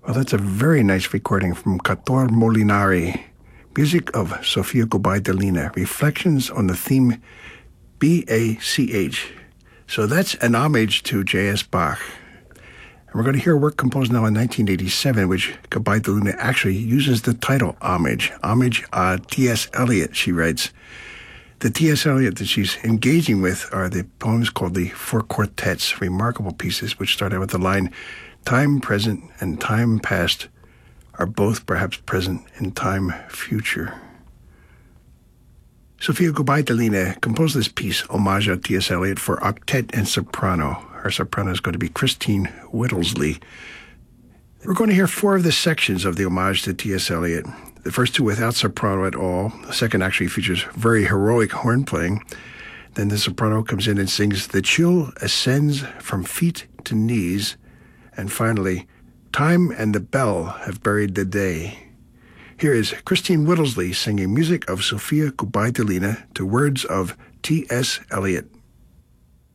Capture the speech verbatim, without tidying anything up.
Well, that's a very nice recording from Cator Molinari. Music of Sofia Gubaidulina. Reflections on the theme B A C H. So that's an homage to J S. Bach. And we're going to hear a work composed now in nineteen eighty-seven, which Gubaidulina actually uses the title Homage. Homage a T S. Eliot, she writes. The T S. Eliot that she's engaging with are the poems called the Four Quartets, remarkable pieces which start out with the line, "Time present and time past are both perhaps present in time future." Sofia Gubaidulina composed this piece, Homage a T S. Eliot, for octet and soprano. Her soprano is going to be Christine Whittlesley. We're going to hear four of the sections of the Homage to T S. Eliot. The first two without soprano at all. The second actually features very heroic horn playing. Then the soprano comes in and sings, "The chill ascends from feet to knees." And finally, "Time and the bell have buried the day." Here is Christine Whittlesley singing music of Sofia Gubaidulina to words of T S. Eliot.